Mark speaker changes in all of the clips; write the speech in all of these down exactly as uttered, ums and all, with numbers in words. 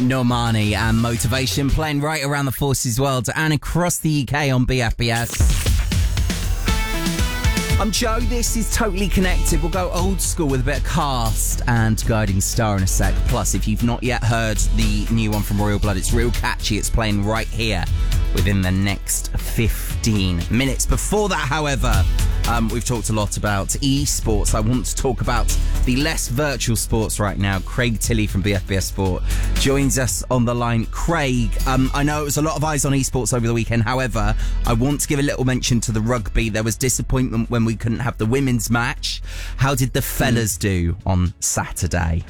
Speaker 1: Normani and Motivation playing right around the Forces world and across the U K on B F B S. I'm Joe, this is Totally Connected. We'll go old school with a bit of Cast and Guiding Star in a sec. Plus, if you've not yet heard the new one from Royal Blood, it's real catchy. It's playing right here within the next fifteen minutes. Before that, however, um, we've talked a lot about esports. I want to talk about the less virtual sports right now. Craig Tilley from B F B S Sport joins us on the line. Craig, um, I know it was a lot of eyes on esports over the weekend. However, I want to give a little mention to the rugby. There was disappointment when we couldn't have the women's match. How did the fellas do on Saturday?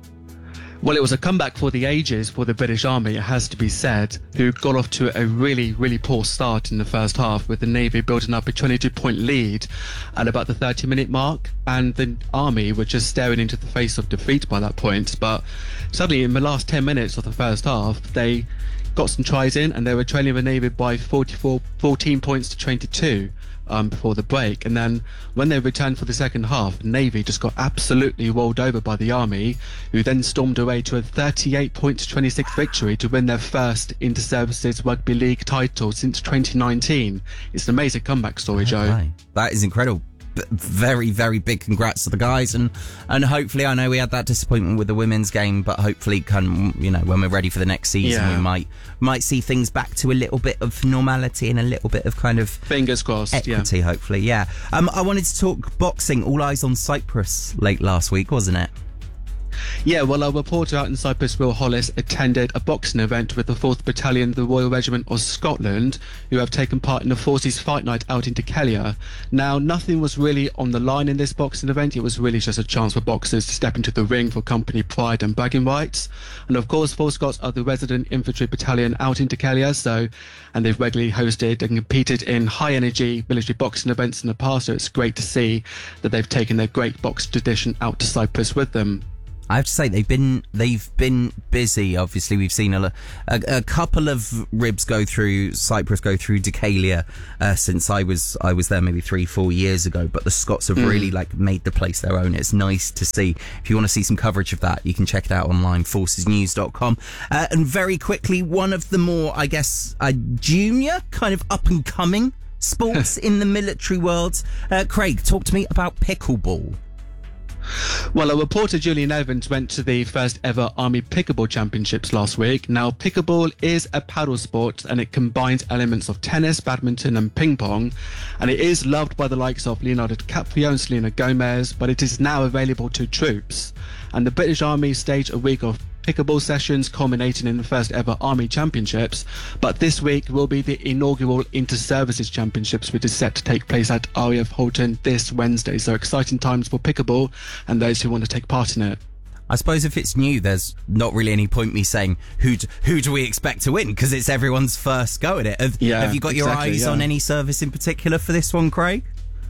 Speaker 2: Well, it was a comeback for the ages for the British Army, it has to be said, who got off to a really, really poor start in the first half, with the Navy building up a twenty-two point lead at about the thirty minute mark, and the Army were just staring into the face of defeat by that point. But suddenly, in the last ten minutes of the first half, they got some tries in, and they were trailing the Navy by forty-four, fourteen points to twenty-two. Um, before the break, and then when they returned for the second half, Navy just got absolutely rolled over by the Army, who then stormed away to a thirty-eight point to twenty-six victory to win their first Inter-Services Rugby League title since twenty nineteen. It's an amazing comeback story, Joe.
Speaker 1: Right. That is incredible. Very, very big congrats to the guys, and and hopefully, I know we had that disappointment with the women's game, but hopefully, can you know when we're ready for the next season, yeah. we might might see things back to a little bit of normality and a little bit of kind of
Speaker 2: fingers crossed,
Speaker 1: equity.
Speaker 2: Yeah.
Speaker 1: Hopefully, yeah. Um, I wanted to talk boxing. All eyes on Cyprus late last week, wasn't it?
Speaker 2: Yeah, well, our reporter out in Cyprus, Will Hollis, attended a boxing event with the fourth Battalion, the Royal Regiment of Scotland, who have taken part in the Forces Fight Night out in Dekelia. Now, nothing was really on the line in this boxing event. It was really just a chance for boxers to step into the ring for company pride and bragging rights. And of course, Four Scots are the resident infantry battalion out in Dekelia, so, and they've regularly hosted and competed in high-energy military boxing events in the past, so it's great to see that they've taken their great boxing tradition out to Cyprus with them.
Speaker 1: I have to say they've been they've been busy. Obviously, we've seen a, a, a couple of ribs go through Cyprus, go through Dekelia uh, since I was I was there maybe three four years ago. But the Scots have mm. really like made the place their own. It's nice to see. If you want to see some coverage of that, you can check it out online, forces news dot com. Uh, and very quickly, one of the more I guess uh, junior kind of up and coming sports in the military world. Uh, Craig, talk to me about pickleball.
Speaker 2: Well, our reporter Julian Evans went to the first ever Army Pickleball Championships last week. Now, pickleball is a paddle sport, and it combines elements of tennis, badminton and ping pong, and it is loved by the likes of Leonardo DiCaprio and Selena Gomez, but it is now available to troops. And the British Army staged a week of pickleball sessions culminating in the first ever Army Championships, but this week will be the inaugural Inter-Services Championships, which is set to take place at R A F Halton this Wednesday. So exciting times for pickleball and those who want to take part in it.
Speaker 1: I suppose if it's new, there's not really any point me saying who do, who do we expect to win, because it's everyone's first go at it. Have,
Speaker 2: yeah,
Speaker 1: have you got
Speaker 2: exactly,
Speaker 1: your eyes
Speaker 2: yeah.
Speaker 1: on any service in particular for this one, Craig?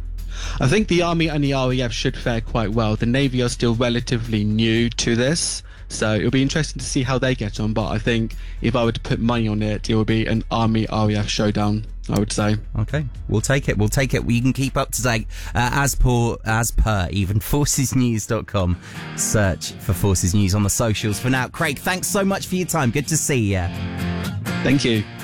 Speaker 2: I think the Army and the R A F should fare quite well. The Navy are still relatively new to this, so it'll be interesting to see how they get on. But I think if I were to put money on it, it would be an Army R A F showdown, I would say.
Speaker 1: Okay, we'll take it. We'll take it. You can keep up to date uh, as per as per even forces news dot com. Search for Forces News on the socials. For now, Craig, thanks so much for your time. Good to see you.
Speaker 2: Thank you.